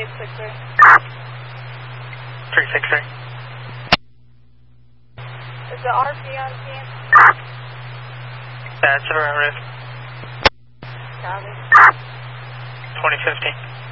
3863. 363. Is the RP on team? That's affirmative. Copy. 2015.